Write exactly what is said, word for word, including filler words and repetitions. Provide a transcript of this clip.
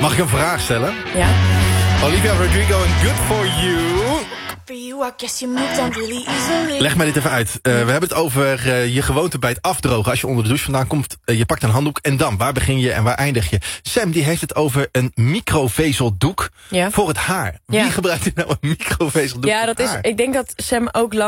Mag ik een vraag stellen? Ja. Olivia Rodrigo en Good For You. Leg mij dit even uit. Uh, we hebben het over uh, je gewoonte bij het afdrogen. Als je onder de douche vandaan komt, uh, je pakt een handdoek en dan, waar begin je en waar eindig je? Sam die heeft het over een microvezeldoek ja. voor het haar. Ja. Wie gebruikt nou een microvezeldoek Ja, voor dat het is. haar? Ik denk dat Sam ook lang